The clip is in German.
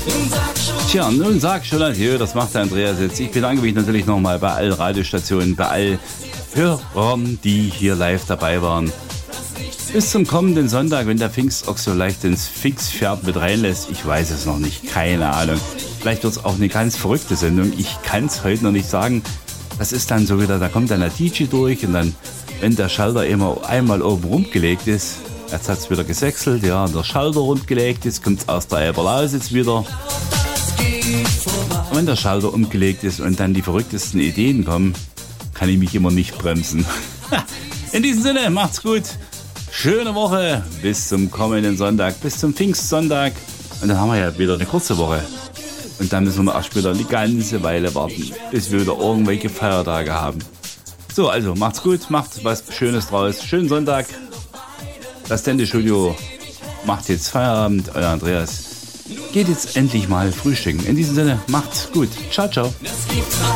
Tja, nun sag schon adieu, das macht der Andreas jetzt. Ich bedanke mich natürlich nochmal bei allen Radiostationen, bei allen Hörern, die hier live dabei waren. Bis zum kommenden Sonntag, wenn der Pfingstochs so leicht ins Pfingstpferd mit reinlässt. Ich weiß es noch nicht, keine Ahnung. Vielleicht wird es auch eine ganz verrückte Sendung. Ich kann es heute noch nicht sagen. Das ist dann so wieder, da kommt dann der DJ durch und dann, wenn der Schalter immer einmal oben rumgelegt ist, jetzt hat es wieder gesächselt, ja, der Schalter rumgelegt ist, kommt es aus der Elberlausitz wieder. Und wenn der Schalter umgelegt ist und dann die verrücktesten Ideen kommen, kann ich mich immer nicht bremsen. In diesem Sinne, macht's gut. Schöne Woche. Bis zum kommenden Sonntag. Bis zum Pfingstsonntag. Und dann haben wir ja wieder eine kurze Woche. Und dann müssen wir erst wieder eine ganze Weile warten, bis wir wieder irgendwelche Feiertage haben. So, also macht's gut. Macht was Schönes draus. Schönen Sonntag. Das Dendestudio macht jetzt Feierabend. Euer Andreas geht jetzt endlich mal frühstücken. In diesem Sinne, macht's gut. Ciao, ciao.